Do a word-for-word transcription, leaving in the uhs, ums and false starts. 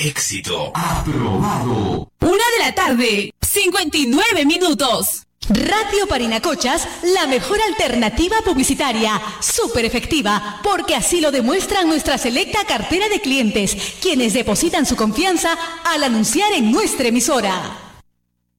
Éxito. Aprobado. Una de la tarde, cincuenta y nueve minutos. Radio Parinacochas, la mejor alternativa publicitaria, súper efectiva, porque así lo demuestran nuestra selecta cartera de clientes, quienes depositan su confianza al anunciar en nuestra emisora.